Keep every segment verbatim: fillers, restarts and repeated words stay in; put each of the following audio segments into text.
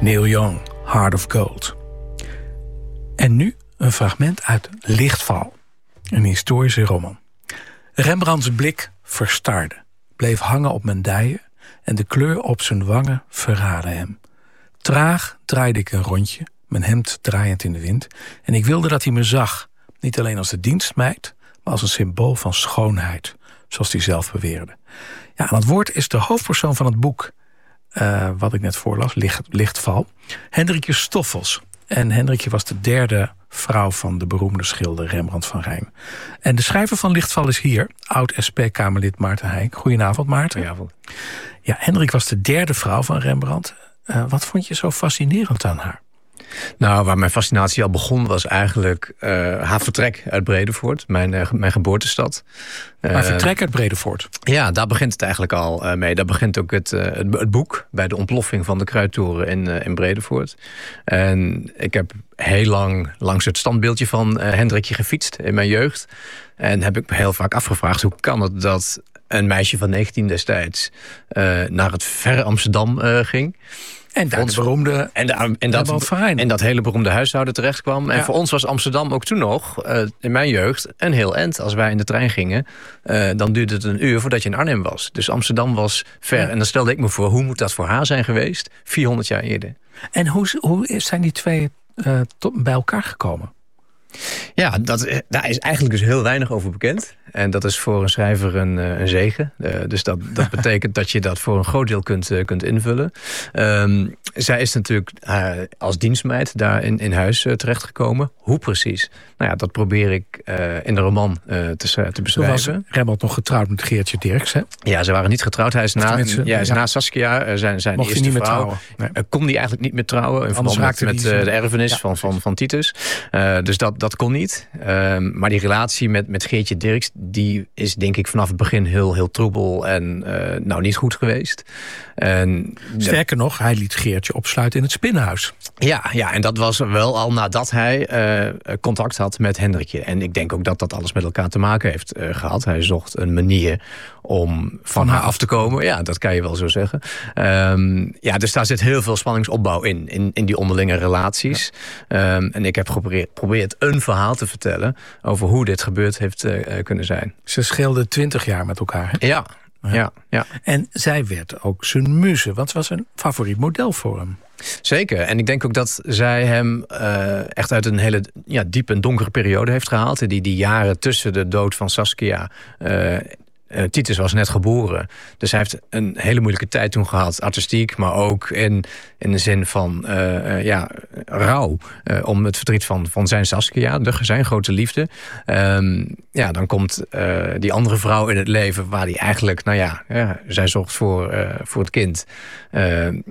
Neil Young, Heart of Gold. En nu een fragment uit Lichtval, een historische roman. Rembrandts blik verstarde, bleef hangen op mijn dijen en de kleur op zijn wangen verraadde hem. Traag draaide ik een rondje, mijn hemd draaiend in de wind, en ik wilde dat hij me zag, niet alleen als de dienstmeid, maar als een symbool van schoonheid, zoals hij zelf beweerde. Ja, aan het woord is de hoofdpersoon van het boek, uh, wat ik net voorlas, Licht, Lichtval, Hendrikje Stoffels. En Hendrikje was de derde vrouw van de beroemde schilder Rembrandt van Rijn. En de schrijver van Lichtval is hier, oud-S P-Kamerlid Maarten Heink. Goedenavond, Maarten. Goedenavond. Ja, Hendrik was de derde vrouw van Rembrandt. Uh, wat vond je zo fascinerend aan haar? Nou, waar mijn fascinatie al begon was eigenlijk uh, haar vertrek uit Bredevoort, mijn, uh, mijn geboortestad. Maar uh, vertrek uit Bredevoort? Ja, daar begint het eigenlijk al uh, mee. Daar begint ook het, uh, het, het boek bij de ontploffing van de kruittoren in, uh, in Bredevoort. En ik heb heel lang langs het standbeeldje van uh, Hendrikje gefietst in mijn jeugd. En heb ik me heel vaak afgevraagd, hoe kan het dat een meisje van negentien destijds uh, naar het verre Amsterdam uh, ging. En daar ons, de beroemde en, de, en, dat, en dat hele beroemde huishouden terecht kwam. En ja. Voor ons was Amsterdam ook toen nog, uh, in mijn jeugd, een heel eind. Als wij in de trein gingen, uh, dan duurde het een uur voordat je in Arnhem was. Dus Amsterdam was ver. Ja. En dan stelde ik me voor, hoe moet dat voor haar zijn geweest? vierhonderd jaar eerder. En hoe, hoe zijn die twee uh, tot, bij elkaar gekomen? Ja, dat, daar is eigenlijk dus heel weinig over bekend. En dat is voor een schrijver een, een zegen. Uh, dus dat, dat betekent dat je dat voor een groot deel kunt, uh, kunt invullen. Um, zij is natuurlijk uh, als dienstmeid daar in, in huis uh, terechtgekomen. Hoe precies? Nou ja, dat probeer ik uh, in de roman uh, te, te beschrijven. Toen was Rembrandt nog getrouwd met Geertje Dirks, hè? Ja, ze waren niet getrouwd. Hij is na, ja, hij is ja. na Saskia, uh, zijn, zijn eerste niet vrouw. Meer nee. uh, kon die eigenlijk niet meer trouwen. In verband met, met uh, de erfenis ja, van, van, van Titus. Uh, dus dat, dat kon niet. Uh, maar die relatie met, met Geertje Dirks, die is denk ik vanaf het begin heel, heel troebel en uh, nou niet goed geweest. En sterker nog, hij liet Geertje opsluiten in het spinnenhuis. Ja, ja, en dat was wel al nadat hij uh, contact had met Hendrikje. En ik denk ook dat dat alles met elkaar te maken heeft uh, gehad. Hij zocht een manier om van, van haar af te komen. Ja, dat kan je wel zo zeggen. Um, ja, dus daar zit heel veel spanningsopbouw in, in, in die onderlinge relaties. Ja. Um, en ik heb geprobeerd, geprobeerd een verhaal te vertellen over hoe dit gebeurd heeft uh, kunnen zijn. Ze scheelden twintig jaar met elkaar, hè? Ja. Ja. Ja, ja. En zij werd ook zijn muze, want ze was een favoriet model voor hem. Zeker. En ik denk ook dat zij hem uh, echt uit een hele ja, diepe en donkere periode heeft gehaald. Die, die jaren tussen de dood van Saskia. Uh, Uh, Titus was net geboren. Dus hij heeft een hele moeilijke tijd toen gehad. Artistiek, maar ook in, in de zin van uh, uh, ja, rouw. Uh, om het verdriet van, van zijn Saskia, de, zijn grote liefde. Um, ja, dan komt uh, die andere vrouw in het leven waar hij eigenlijk, nou ja, ja zij zorgt voor, uh, voor het kind. Uh,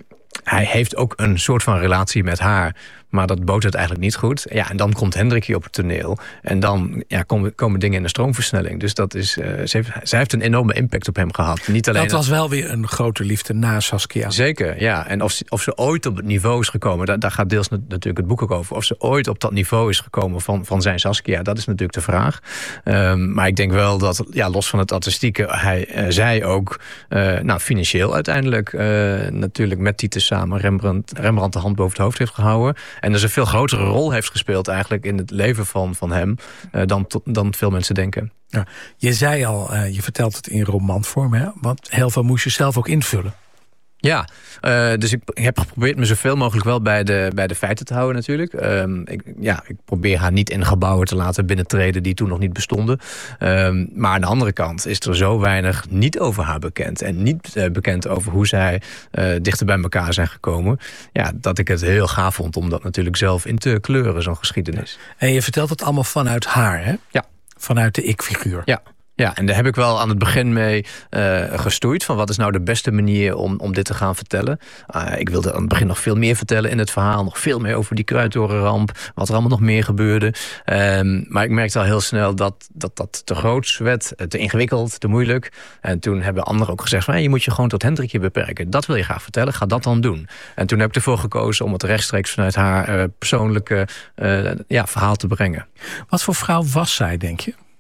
hij heeft ook een soort van relatie met haar. Maar dat botert eigenlijk niet goed. Ja, en dan komt Hendrikje op het toneel. En dan ja, komen, komen dingen in de stroomversnelling. Dus dat is, uh, ze heeft, zij heeft een enorme impact op hem gehad. Niet alleen dat was wel weer een grote liefde na Saskia. Zeker, ja. En of ze, of ze ooit op het niveau is gekomen... Daar, daar gaat deels natuurlijk het boek ook over. Of ze ooit op dat niveau is gekomen van, van zijn Saskia... dat is natuurlijk de vraag. Um, maar ik denk wel dat, ja, los van het artistieke... hij, uh, zij ook, uh, nou, financieel uiteindelijk... Uh, natuurlijk met Titus samen Rembrandt, Rembrandt de hand boven het hoofd heeft gehouden... En dus een veel grotere rol heeft gespeeld eigenlijk in het leven van, van hem... Uh, dan, dan veel mensen denken. Ja, je zei al, uh, je vertelt het in romanvorm, hè? Want heel veel moest je zelf ook invullen. Ja, uh, dus ik heb geprobeerd me zoveel mogelijk wel bij de, bij de feiten te houden natuurlijk. Um, ik, ja, ik probeer haar niet in gebouwen te laten binnentreden die toen nog niet bestonden. Um, maar aan de andere kant is er zo weinig niet over haar bekend. En niet uh, bekend over hoe zij uh, dichter bij elkaar zijn gekomen. Ja, dat ik het heel gaaf vond om dat natuurlijk zelf in te kleuren, zo'n geschiedenis. En je vertelt het allemaal vanuit haar, hè? Ja. Vanuit de ik-figuur. Ja. Ja, en daar heb ik wel aan het begin mee uh, gestoeid. Van wat is nou de beste manier om, om dit te gaan vertellen. Uh, ik wilde aan het begin nog veel meer vertellen in het verhaal. Nog veel meer over die kruittorenramp. Wat er allemaal nog meer gebeurde. Um, maar ik merkte al heel snel dat dat, dat te groot werd. Te ingewikkeld, te moeilijk. En toen hebben anderen ook gezegd van, hey, je moet je gewoon tot Hendrikje beperken. Dat wil je graag vertellen, ga dat dan doen. En toen heb ik ervoor gekozen om het rechtstreeks vanuit haar uh, persoonlijke uh, ja, verhaal te brengen. Wat voor vrouw was zij, denk je?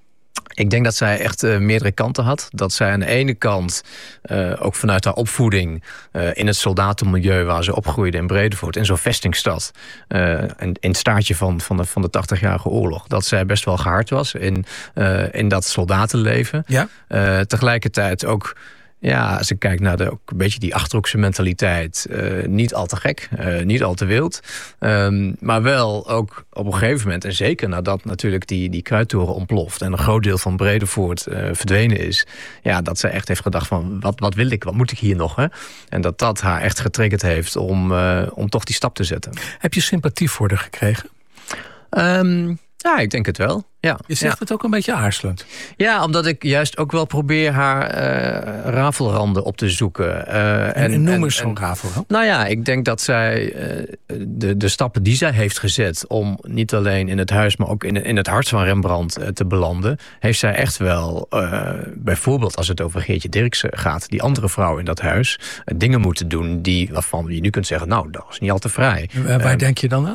Ik denk dat zij echt uh, meerdere kanten had. Dat zij aan de ene kant, uh, ook vanuit haar opvoeding... Uh, in het soldatenmilieu waar ze opgroeide in Bredevoort... in zo'n vestingstad, uh, in, in het staartje van, van de, van de tachtigjarige oorlog... dat zij best wel gehard was in, uh, in dat soldatenleven. Ja. Uh, tegelijkertijd ook... Ja, als ik kijk naar de, ook een beetje die Achterhoekse mentaliteit... Uh, niet al te gek, uh, niet al te wild. Um, maar wel ook op een gegeven moment... en zeker nadat natuurlijk die, die kruittoren ontploft... en een groot deel van Bredevoort uh, verdwenen is... ja, dat zij echt heeft gedacht van... wat, wat wil ik, wat moet ik hier nog? Hè? En dat dat haar echt getriggerd heeft om, uh, om toch die stap te zetten. Heb je sympathie voor haar gekregen? Um, ja, ik denk het wel. Ja, je zegt ja. het ook een beetje aarzelend. Ja, omdat ik juist ook wel probeer haar uh, rafelranden op te zoeken. Uh, en, en noem eens zo'n rafelrand. Nou ja, ik denk dat zij uh, de, de stappen die zij heeft gezet... om niet alleen in het huis, maar ook in, in het hart van Rembrandt uh, te belanden... heeft zij echt wel, uh, bijvoorbeeld als het over Geertje Dirksen gaat... die andere vrouw in dat huis, uh, dingen moeten doen... die waarvan je nu kunt zeggen, nou, dat is niet al te vrij. Uh, waar uh, denk je dan aan?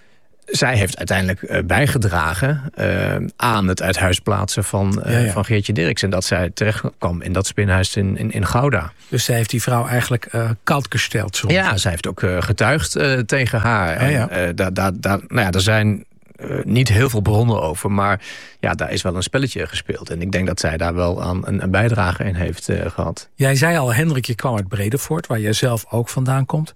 Zij heeft uiteindelijk uh, bijgedragen uh, aan het uit huis plaatsen van, uh, ja, ja. van Geertje Dirksen. En dat zij terecht kwam in dat spinhuis in, in, in Gouda. Dus zij heeft die vrouw eigenlijk uh, koud gesteld. Zo. Ja, zij heeft ook uh, getuigd uh, tegen haar. Ja, ja. En, uh, daar, daar, daar, nou ja, er zijn uh, niet heel veel bronnen over. Maar ja, daar is wel een spelletje gespeeld. En ik denk dat zij daar wel aan een, een bijdrage in heeft uh, gehad. Jij zei al, Hendrik, je kwam uit Bredevoort, waar jij zelf ook vandaan komt.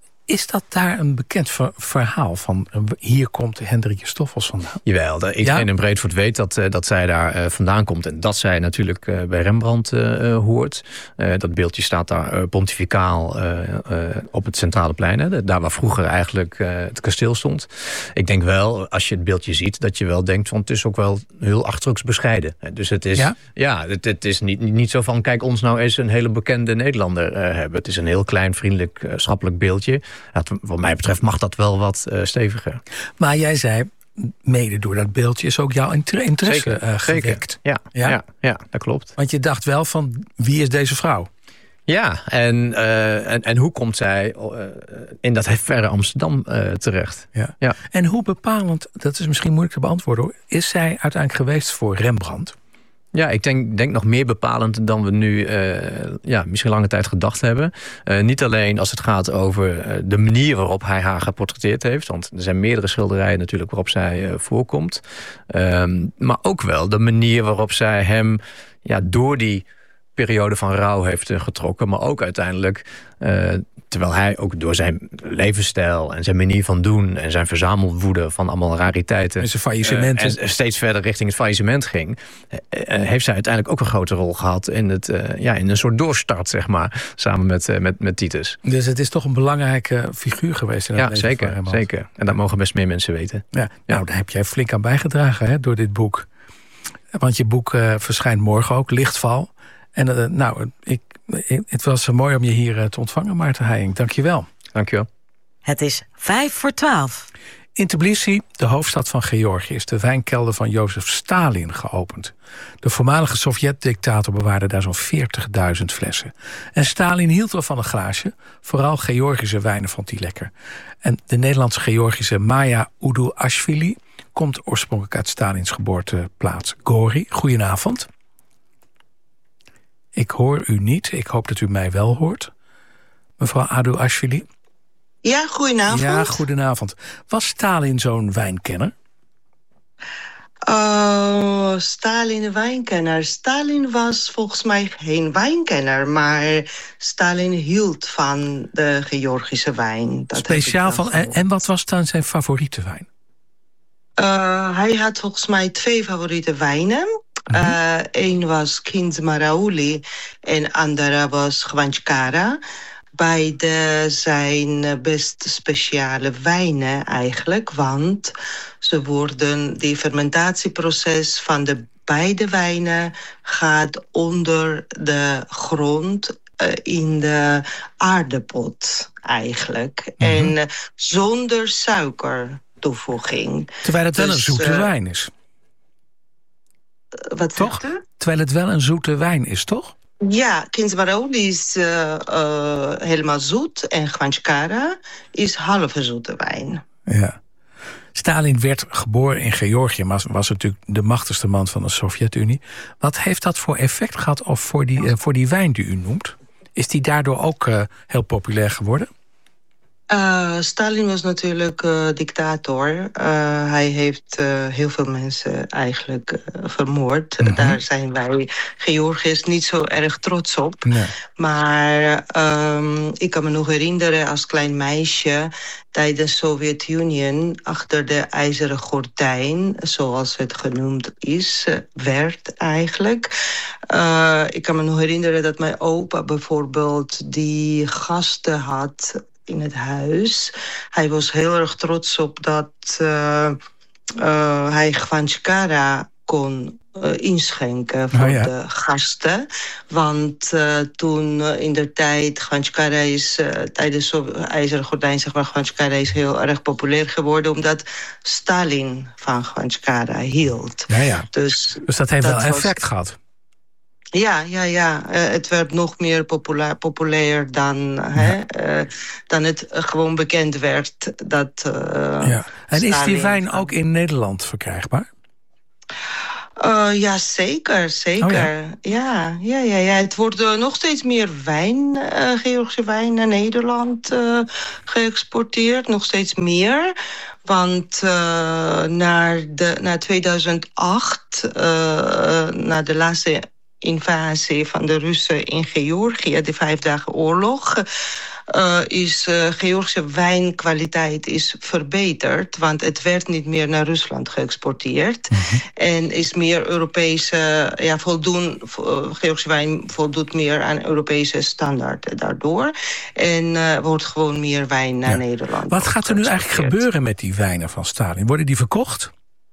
Is dat daar een bekend ver- verhaal van... Uh, hier komt Hendrikje Stoffels vandaan? Jawel, de, iedereen ja? in Bredevoort weet dat, uh, dat zij daar uh, vandaan komt... en dat zij natuurlijk uh, bij Rembrandt uh, uh, hoort. Uh, dat beeldje staat daar uh, pontificaal uh, uh, op het centrale plein. Hè, daar waar vroeger eigenlijk uh, het kasteel stond. Ik denk wel, als je het beeldje ziet... dat je wel denkt van het is ook wel heel Achterhoeks bescheiden. Dus het is, ja? Ja, het, het is niet, niet zo van... kijk, ons nou eens een hele bekende Nederlander uh, hebben. Het is een heel klein, vriendelijk, uh, schappelijk beeldje... Ja, wat mij betreft mag dat wel wat uh, steviger. Maar jij zei, mede door dat beeldje is ook jouw interesse zeker, uh, gewekt. Ja, ja? Ja, ja, dat klopt. Want je dacht wel van, wie is deze vrouw? Ja, en, uh, en, en hoe komt zij uh, in dat verre Amsterdam uh, terecht? Ja. Ja. En hoe bepalend, dat is misschien moeilijk te beantwoorden hoor... is zij uiteindelijk geweest voor Rembrandt? Ja, ik denk, denk nog meer bepalend dan we nu uh, ja, misschien lange tijd gedacht hebben. Uh, niet alleen als het gaat over uh, de manier waarop hij haar geportretteerd heeft. Want er zijn meerdere schilderijen natuurlijk waarop zij uh, voorkomt. Um, maar ook wel de manier waarop zij hem ja, door die periode van rouw heeft uh, getrokken. Maar ook uiteindelijk... Uh, terwijl hij ook door zijn levensstijl en zijn manier van doen... en zijn verzamelwoede van allemaal rariteiten... En zijn faillissementen. Uh, en steeds verder richting het faillissement ging... Uh, heeft zij uiteindelijk ook een grote rol gehad... in, het, uh, ja, in een soort doorstart, zeg maar, samen met, uh, met, met Titus. Dus het is toch een belangrijke figuur geweest in het ja, leven zeker, van Rembrandt. Zeker. En dat mogen best meer mensen weten. Ja, ja. Nou, daar heb jij flink aan bijgedragen hè, door dit boek. Want je boek uh, verschijnt morgen ook, Lichtval... En uh, nou, ik, ik, het was mooi om je hier uh, te ontvangen, Maarten Heijink. Dank je wel. Dank je wel. Het is vijf voor twaalf. In Tbilisi, de hoofdstad van Georgië, is de wijnkelder van Jozef Stalin geopend. De voormalige Sovjet-dictator bewaarde daar zo'n veertigduizend flessen. En Stalin hield wel van een glaasje. Vooral Georgische wijnen vond hij lekker. En de Nederlands-Georgische Maya Uduashvili komt oorspronkelijk uit Stalins geboorteplaats Gori. Goedenavond. Ik hoor u niet. Ik hoop dat u mij wel hoort. Mevrouw Uduashvili. Ja, goedenavond. Ja, goedenavond. Was Stalin zo'n wijnkenner? Uh, Stalin een wijnkenner. Stalin was volgens mij geen wijnkenner, maar Stalin hield van de Georgische wijn. Dat Speciaal van. En, en wat was dan zijn favoriete wijn? Uh, hij had volgens mij twee favoriete wijnen. Uh, Eén was Kind Marauli en andere was Gwanchkara. Beide zijn best speciale wijnen eigenlijk, want ze worden, die fermentatieproces van de beide wijnen gaat onder de grond uh, in de aardepot eigenlijk. Mm-hmm. En uh, zonder suikertoevoeging. Terwijl het wel dus, een zoete uh, wijn is. Wat toch? Terwijl het wel een zoete wijn is, toch? Ja, Kind Marauli is uh, uh, helemaal zoet en Gwanchkara is halve zoete wijn. Ja. Stalin werd geboren in Georgië, maar was natuurlijk de machtigste man van de Sovjet-Unie. Wat heeft dat voor effect gehad of voor die, uh, voor die wijn die u noemt? Is die daardoor ook uh, heel populair geworden? Uh, Stalin was natuurlijk uh, dictator. Uh, hij heeft uh, heel veel mensen eigenlijk uh, vermoord. Mm-hmm. Daar zijn wij Georgiërs niet zo erg trots op. Nee. Maar um, ik kan me nog herinneren als klein meisje tijdens de Sovjet-Unie achter de ijzeren gordijn, zoals het genoemd is, werd eigenlijk. Uh, ik kan me nog herinneren dat mijn opa bijvoorbeeld die gasten had in het huis. Hij was heel erg trots op dat uh, uh, hij Gvanchkara kon uh, inschenken voor oh ja. de gasten. Want uh, toen uh, in de tijd, Gvanchkara is uh, tijdens de ijzeren gordijn, zeg maar, Gvanchkara is heel erg populair geworden omdat Stalin van Gvanchkara hield. Ja, ja. Dus, dus dat heeft dat wel effect was... gehad. Ja, ja, ja. Uh, het werd nog meer populair, populair dan, ja. hè, uh, dan het uh, gewoon bekend werd. Dat, uh, ja. En is die wijn ook in Nederland verkrijgbaar? Uh, ja, zeker, zeker. Oh, ja. Ja, ja, ja, ja. Het wordt uh, nog steeds meer wijn, uh, Georgische wijn naar Nederland uh, geëxporteerd. Nog steeds meer. Want uh, naar, de, naar tweeduizend acht, uh, naar de laatste invasie van de Russen in Georgië, de Vijfdagen Oorlog, uh, is uh, Georgische wijnkwaliteit is verbeterd, want het werd niet meer naar Rusland geëxporteerd. Mm-hmm. En is meer Europese, ja, voldoen, uh, Georgische wijn voldoet meer aan Europese standaarden daardoor. En uh, wordt gewoon meer wijn naar ja. Nederland. Wat gaat er nu eigenlijk gebeuren met die wijnen van Stalin? Worden die verkocht?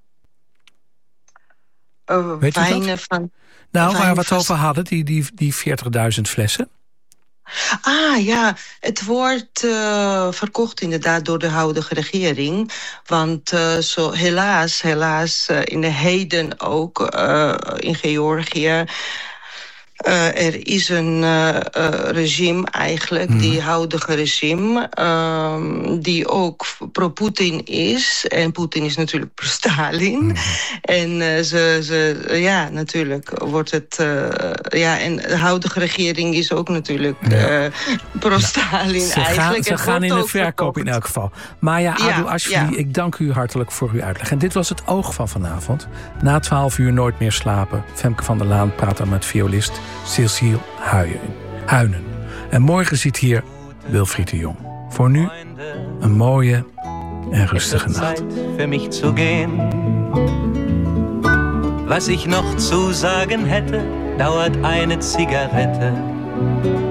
Uh, Weet wijnen van... Nou, waar we het over hadden, die, die, die veertigduizend flessen. Ah ja, het wordt uh, verkocht inderdaad door de huidige regering. Want uh, zo, helaas, helaas uh, in de heden ook uh, in Georgië... Uh, er is een uh, uh, regime eigenlijk, mm. die huidige regime, uh, die ook pro-Putin is. En Putin is natuurlijk pro-Stalin. Mm. En uh, ze, ze, ja, natuurlijk wordt het, uh, ja, en de huidige regering is ook natuurlijk uh, pro-Stalin ze eigenlijk. Gaan, ze gaan in de verkoop verkocht. In elk geval. Maar ja, Adu ja, Ashvili, ja. ik dank u hartelijk voor uw uitleg. En dit was het oog van vanavond. Na twaalf uur nooit meer slapen. Femke van der Laan praat dan met violist Cecile Huinen. En morgen zit hier Wilfried de Jong. Voor nu een mooie en rustige nacht. Für mich zu gehen. Was ich noch zu sagen hätte, dauert eine Zigarette.